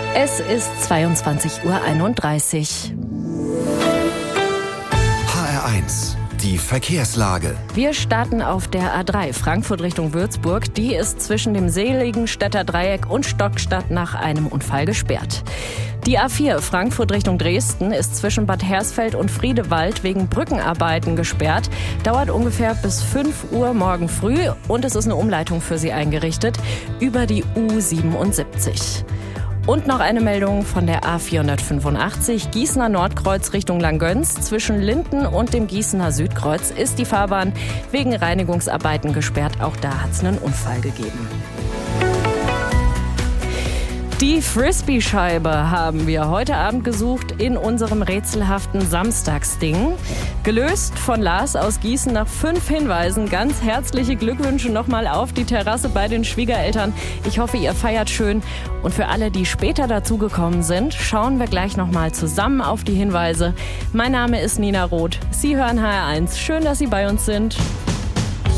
Es ist 22:31 Uhr. HR1, die Verkehrslage. Wir starten auf der A3 Frankfurt Richtung Würzburg. Die ist zwischen dem Seligenstädter Dreieck und Stockstadt nach einem Unfall gesperrt. Die A4 Frankfurt Richtung Dresden ist zwischen Bad Hersfeld und Friedewald wegen Brückenarbeiten gesperrt. Dauert ungefähr bis 5 Uhr morgen früh und es ist eine Umleitung für Sie eingerichtet über die U77. Und noch eine Meldung von der A485 Gießener Nordkreuz Richtung Langgöns. Zwischen Linden und dem Gießener Südkreuz ist die Fahrbahn wegen Reinigungsarbeiten gesperrt. Auch da hat es einen Unfall gegeben. Die Frisbee-Scheibe haben wir heute Abend gesucht in unserem rätselhaften Samstagsding. Gelöst von Lars aus Gießen nach 5 Hinweisen. Ganz herzliche Glückwünsche nochmal auf die Terrasse bei den Schwiegereltern. Ich hoffe, ihr feiert schön. Und für alle, die später dazugekommen sind, schauen wir gleich nochmal zusammen auf die Hinweise. Mein Name ist Nina Roth. Sie hören HR1. Schön, dass Sie bei uns sind.